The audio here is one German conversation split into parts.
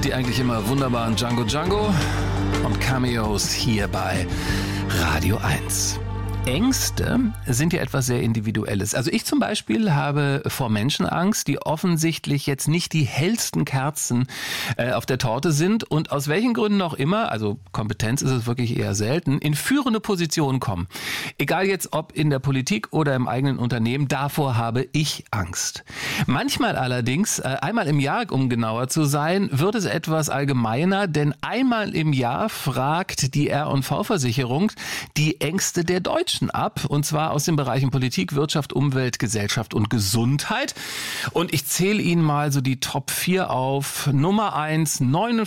die eigentlich immer wunderbaren Django Django und Cameos hier bei Radio 1. Ängste sind ja etwas sehr Individuelles. Also ich zum Beispiel habe vor Menschen Angst, die offensichtlich jetzt nicht die hellsten Kerzen auf der Torte sind und aus welchen Gründen auch immer, also Kompetenz ist es wirklich eher selten, in führende Positionen kommen. Egal jetzt ob in der Politik oder im eigenen Unternehmen, davor habe ich Angst. Manchmal allerdings, einmal im Jahr, um genauer zu sein, wird es etwas allgemeiner, denn einmal im Jahr fragt die R&V-Versicherung die Ängste der Deutschen ab, und zwar aus den Bereichen Politik, Wirtschaft, Umwelt, Gesellschaft und Gesundheit. Und ich zähle Ihnen mal so die Top 4 auf. Nummer 1,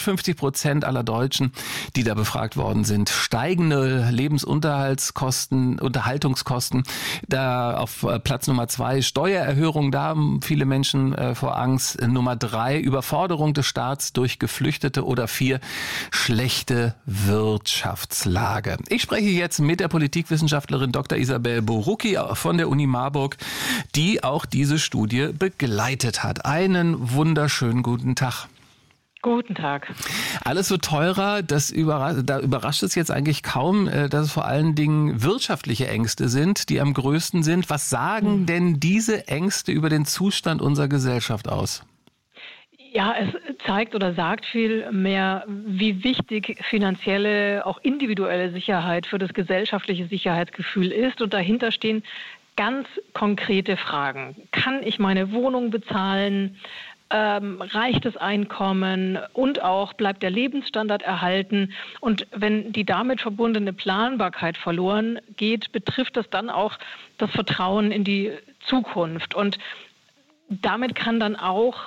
59% aller Deutschen, die da befragt worden sind. Steigende Lebensunterhaltskosten, Unterhaltungskosten. Da auf Platz Nummer 2, Steuererhöhung, da haben viele Menschen vor Angst. Nummer 3, Überforderung des Staats durch Geflüchtete. Oder 4, schlechte Wirtschaftslage. Ich spreche jetzt mit der Politikwissenschaftlerin Dr. Isabel Borucki von der Uni Marburg, die auch diese Studie begleitet hat. Einen wunderschönen guten Tag. Guten Tag. Alles wird teurer, da überrascht es jetzt eigentlich kaum, dass es vor allen Dingen wirtschaftliche Ängste sind, die am größten sind. Was sagen denn diese Ängste über den Zustand unserer Gesellschaft aus? Ja, es zeigt oder sagt viel mehr, wie wichtig finanzielle, auch individuelle Sicherheit für das gesellschaftliche Sicherheitsgefühl ist. Und dahinter stehen ganz konkrete Fragen. Kann ich meine Wohnung bezahlen? Reicht das Einkommen? Und auch bleibt der Lebensstandard erhalten? Und wenn die damit verbundene Planbarkeit verloren geht, betrifft das dann auch das Vertrauen in die Zukunft. Und damit kann dann auch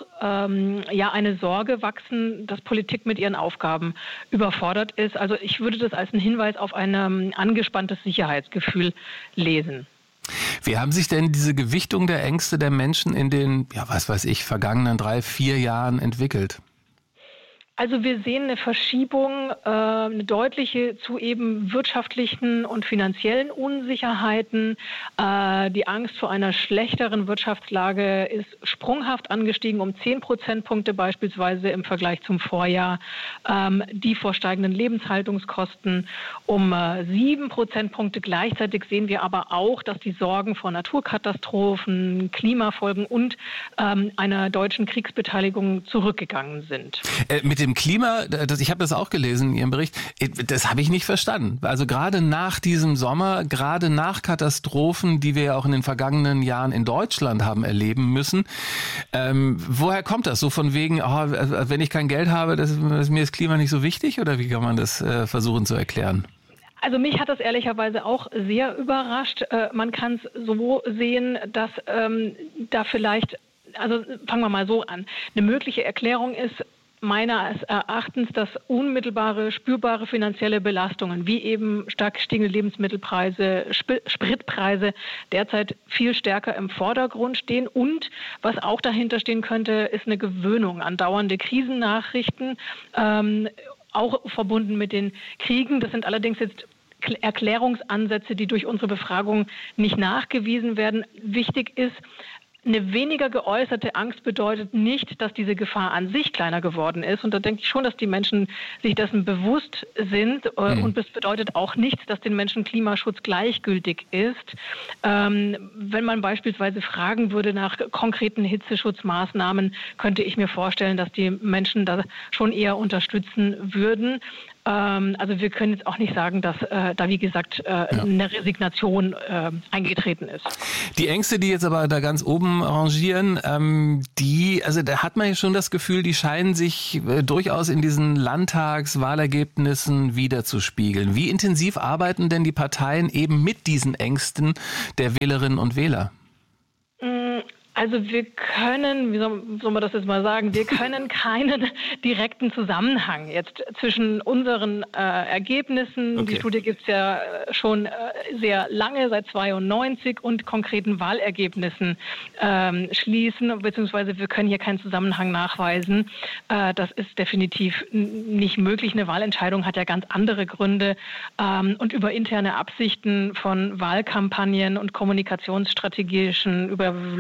eine Sorge wachsen, dass Politik mit ihren Aufgaben überfordert ist. Also ich würde das als einen Hinweis auf ein angespanntes Sicherheitsgefühl lesen. Wie haben sich denn diese Gewichtung der Ängste der Menschen in den, vergangenen 3-4 Jahren entwickelt? Also wir sehen eine Verschiebung, eine deutliche zu eben wirtschaftlichen und finanziellen Unsicherheiten. Die Angst vor einer schlechteren Wirtschaftslage ist sprunghaft angestiegen, um 10 Prozentpunkte beispielsweise im Vergleich zum Vorjahr. Die vor steigenden Lebenshaltungskosten um 7 Prozentpunkte. Gleichzeitig sehen wir aber auch, dass die Sorgen vor Naturkatastrophen, Klimafolgen und einer deutschen Kriegsbeteiligung zurückgegangen sind. Mit dem Klima, ich habe das auch gelesen in Ihrem Bericht, das habe ich nicht verstanden. Also gerade nach diesem Sommer, gerade nach Katastrophen, die wir ja auch in den vergangenen Jahren in Deutschland haben erleben müssen, woher kommt das? So von wegen, wenn ich kein Geld habe, mir ist Klima nicht so wichtig? Oder wie kann man das versuchen zu erklären? Also mich hat das ehrlicherweise auch sehr überrascht. Man kann es so sehen, dass da vielleicht, also fangen wir mal so an, eine mögliche Erklärung ist, meines Erachtens, dass unmittelbare, spürbare finanzielle Belastungen, wie eben stark gestiegene Lebensmittelpreise, Spritpreise, derzeit viel stärker im Vordergrund stehen. Und was auch dahinter stehen könnte, ist eine Gewöhnung an dauernde Krisennachrichten, auch verbunden mit den Kriegen. Das sind allerdings jetzt Erklärungsansätze, die durch unsere Befragung nicht nachgewiesen werden. Wichtig ist, eine weniger geäußerte Angst bedeutet nicht, dass diese Gefahr an sich kleiner geworden ist. Und da denke ich schon, dass die Menschen sich dessen bewusst sind. Und das bedeutet auch nicht, dass den Menschen Klimaschutz gleichgültig ist. Wenn man beispielsweise fragen würde nach konkreten Hitzeschutzmaßnahmen, könnte ich mir vorstellen, dass die Menschen da schon eher unterstützen würden. Also wir können jetzt auch nicht sagen, dass da wie gesagt eine Resignation eingetreten ist. Die Ängste, die jetzt aber da ganz oben rangieren, da hat man ja schon das Gefühl, die scheinen sich durchaus in diesen Landtagswahlergebnissen wiederzuspiegeln. Wie intensiv arbeiten denn die Parteien eben mit diesen Ängsten der Wählerinnen und Wähler? Also wir können, wie soll man das jetzt mal sagen, wir können keinen direkten Zusammenhang jetzt zwischen unseren Ergebnissen, die Studie gibt es ja schon sehr lange, seit 1992, und konkreten Wahlergebnissen schließen, beziehungsweise wir können hier keinen Zusammenhang nachweisen. Das ist definitiv nicht möglich. Eine Wahlentscheidung hat ja ganz andere Gründe, und über interne Absichten von Wahlkampagnen und kommunikationsstrategischen Überlegungen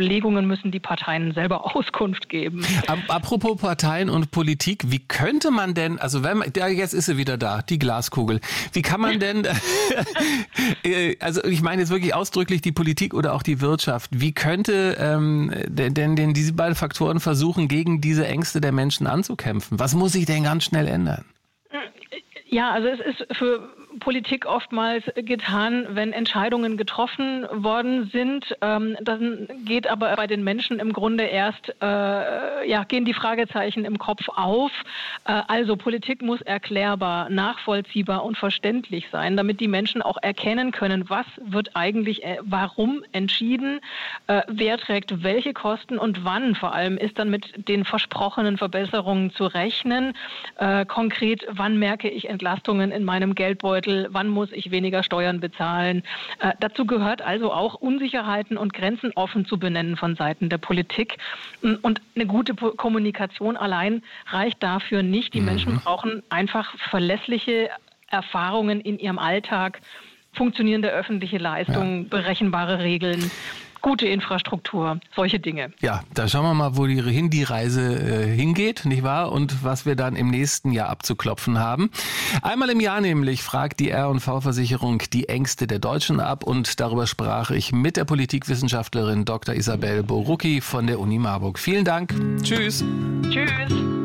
Davon müssen die Parteien selber Auskunft geben. Apropos Parteien und Politik, wie könnte man denn, also jetzt ist sie wieder da, die Glaskugel, wie kann man denn, also ich meine jetzt wirklich ausdrücklich die Politik oder auch die Wirtschaft, wie könnte denn diese beiden Faktoren versuchen, gegen diese Ängste der Menschen anzukämpfen? Was muss sich denn ganz schnell ändern? Ja, also es ist für Politik oftmals getan, wenn Entscheidungen getroffen worden sind. Dann geht aber bei den Menschen im Grunde erst, gehen die Fragezeichen im Kopf auf. Also Politik muss erklärbar, nachvollziehbar und verständlich sein, damit die Menschen auch erkennen können, was wird eigentlich, warum entschieden, wer trägt welche Kosten und wann vor allem ist dann mit den versprochenen Verbesserungen zu rechnen. Konkret, wann merke ich Entlastungen in meinem Geldbeutel, wann muss ich weniger Steuern bezahlen. Dazu gehört also auch Unsicherheiten und Grenzen offen zu benennen von Seiten der Politik. Und eine gute Kommunikation allein reicht dafür nicht. Die Menschen brauchen einfach verlässliche Erfahrungen in ihrem Alltag, funktionierende öffentliche Leistungen, berechenbare Regeln, gute Infrastruktur, solche Dinge. Ja, da schauen wir mal, wo die Reise hingeht, nicht wahr? Und was wir dann im nächsten Jahr abzuklopfen haben. Einmal im Jahr nämlich fragt die R&V-Versicherung die Ängste der Deutschen ab und darüber sprach ich mit der Politikwissenschaftlerin Dr. Isabel Borucki von der Uni Marburg. Vielen Dank. Tschüss. Tschüss.